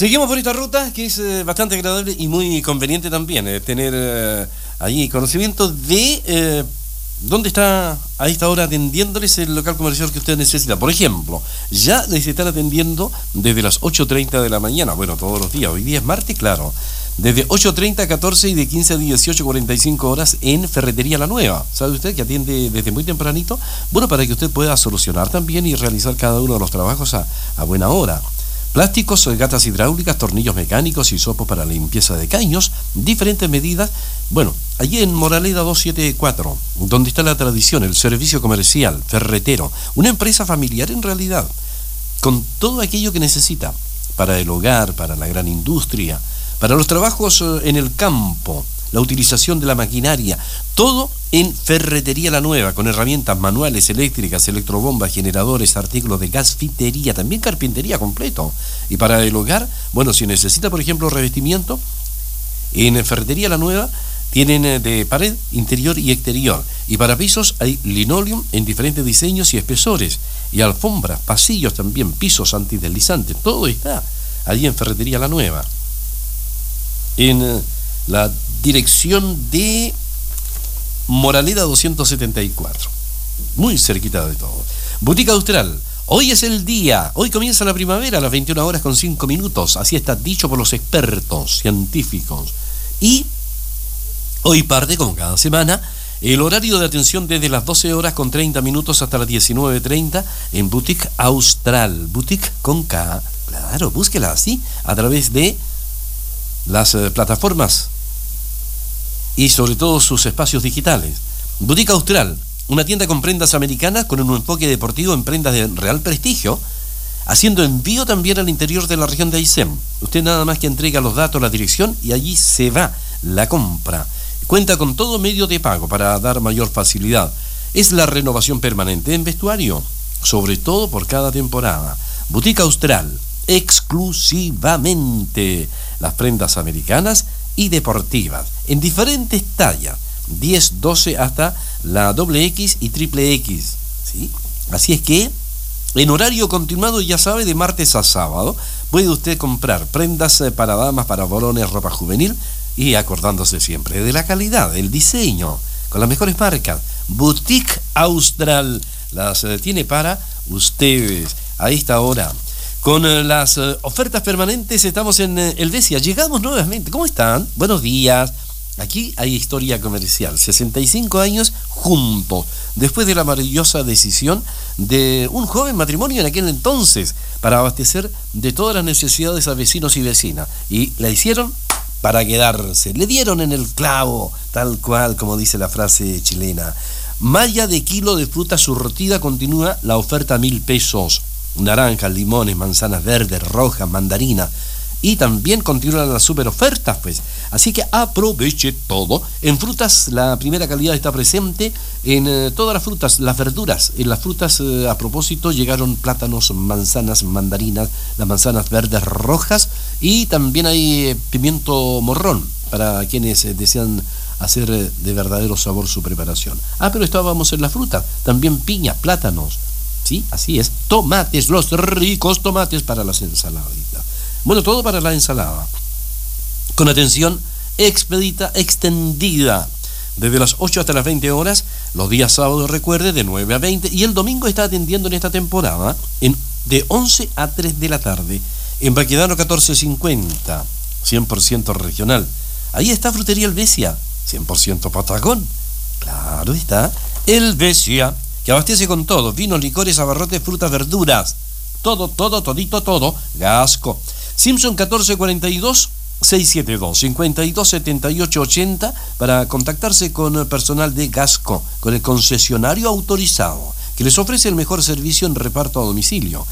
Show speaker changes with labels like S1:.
S1: Seguimos por esta ruta que es bastante agradable y muy conveniente también tener ahí conocimiento de dónde está a esta hora atendiéndoles el local comercial que usted necesita. Por ejemplo, ya les están atendiendo desde las 8:30 de la mañana, bueno, todos los días, hoy día es martes, claro, desde 8:30 a 14 y de 15 a 18:45 horas en Ferretería La Nueva. ¿Sabe usted que atiende desde muy tempranito? Bueno, para que usted pueda solucionar también y realizar cada uno de los trabajos a buena hora. Plásticos, gatas hidráulicas, tornillos mecánicos, hisopos para la limpieza de caños, diferentes medidas. Bueno, allí en Moraleda 274, donde está la tradición, el servicio comercial, ferretero, una empresa familiar en realidad, con todo aquello que necesita para el hogar, para la gran industria, para los trabajos en el campo, la utilización de la maquinaria, todo en Ferretería La Nueva, con herramientas manuales, eléctricas, electrobombas, generadores, artículos de gasfitería, también carpintería completo. Y para el hogar, bueno, si necesita, por ejemplo, revestimiento, en Ferretería La Nueva tienen de pared, interior y exterior. Y para pisos hay linoleum en diferentes diseños y espesores. Y alfombras, pasillos también, pisos antideslizantes, todo está allí en Ferretería La Nueva. En la dirección de Moraleda 274, muy cerquita de todo. Boutique Austral, hoy es el día, hoy comienza la primavera a las 21 horas con 5 minutos, así está dicho por los expertos científicos. Y hoy parte, como cada semana, el horario de atención desde las 12 horas con 30 minutos hasta las 19:30 en Boutique Austral, Boutique con K, claro, búsquela así, a través de las plataformas y sobre todo sus espacios digitales. Boutique Austral, una tienda con prendas americanas con un enfoque deportivo en prendas de real prestigio, haciendo envío también al interior de la región de Aysén. Usted nada más que entrega los datos, la dirección y allí se va la compra. Cuenta con todo medio de pago para dar mayor facilidad. Es la renovación permanente en vestuario, sobre todo por cada temporada. Boutique Austral, exclusivamente las prendas americanas y deportivas, en diferentes tallas, 10, 12 hasta la XX y XXX, ¿sí? Así es que, en horario continuado, ya sabe, de martes a sábado, puede usted comprar prendas para damas, para varones, ropa juvenil, y acordándose siempre de la calidad, del diseño, con las mejores marcas. Boutique Austral las tiene para ustedes a esta hora. Con las ofertas permanentes estamos en Helvecia. Llegamos nuevamente. ¿Cómo están? Buenos días. Aquí hay historia comercial. 65 años juntos. Después de la maravillosa decisión de un joven matrimonio en aquel entonces para abastecer de todas las necesidades a vecinos y vecinas. Y la hicieron para quedarse. Le dieron en el clavo, tal cual como dice la frase chilena. Malla de kilo de fruta surtida, continúa la oferta a 1.000 pesos. Naranjas, limones, manzanas verdes, rojas, mandarinas. Y también continúan las super ofertas, pues. Así que aproveche todo. En frutas, la primera calidad está presente en todas las frutas, las verduras. En las frutas, a propósito, llegaron plátanos, manzanas, mandarinas, las manzanas verdes rojas. Y también hay pimiento morrón, para quienes desean hacer de verdadero sabor su preparación. Pero estábamos en la fruta. También piña, plátanos. Sí, así es. Tomates, los ricos tomates para las ensaladitas. Bueno, todo para la ensalada. Con atención expedita, extendida. Desde las 8 hasta las 20 horas, los días sábados, recuerde, de 9 a 20. Y el domingo está atendiendo en esta temporada de 11 a 3 de la tarde. En Baquedano 1450, 100% regional. Ahí está Frutería Helvecia, 100% Patagón. Claro está, Helvecia, que abastece con todo, vinos, licores, abarrotes, frutas, verduras, todo, Gasco. Simpson 1442 672 52 78 80 para contactarse con personal de Gasco, con el concesionario autorizado, que les ofrece el mejor servicio en reparto a domicilio.